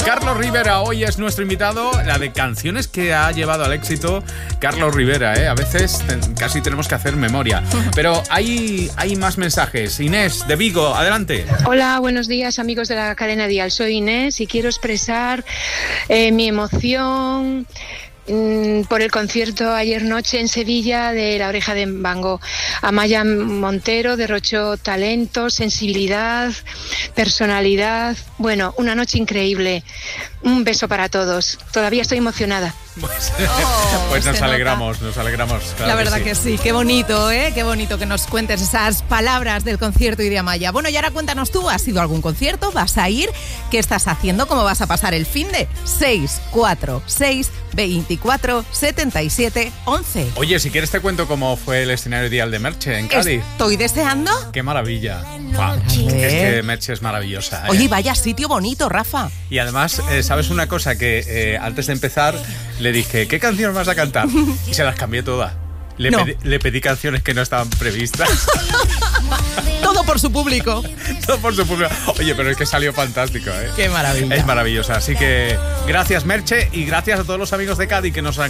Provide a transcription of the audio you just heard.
Carlos Rivera hoy es nuestro invitado, la de canciones que ha llevado al éxito Carlos Rivera, ¿eh? A veces casi tenemos que hacer memoria. Pero hay más mensajes. Inés, de Vigo, adelante. Hola, buenos días amigos de la cadena Dial. Soy Inés y quiero expresar mi emoción por el concierto ayer noche en Sevilla de La Oreja de Van Gogh. Amaya Montero derrochó talento, sensibilidad, personalidad. Bueno, una noche increíble. Un beso para todos. Todavía estoy emocionada. Pues nos alegramos. Claro, la verdad que sí, qué bonito, ¿eh? Qué bonito que nos cuentes esas palabras del concierto y de Amaya. Bueno, y ahora cuéntanos tú, ¿has ido a algún concierto? ¿Vas a ir? ¿Qué estás haciendo? ¿Cómo vas a pasar el finde? 646 24 77 11. Oye, si quieres te cuento cómo fue el escenario Dial de Merche en Cádiz. Estoy deseando. Qué maravilla. Es que Merche es maravillosa, ¿eh? Oye, vaya sitio bonito, Rafa. Y además, ¿sabes una cosa? Que antes de empezar le dije, ¿qué canción vas a cantar? Y se las cambié todas. Le pedí canciones que no estaban previstas. Todo por su público. Todo por su público. Oye, pero es que salió fantástico, ¿eh? Qué maravilla. Es maravillosa. Así que gracias, Merche, y gracias a todos los amigos de Cádiz que nos han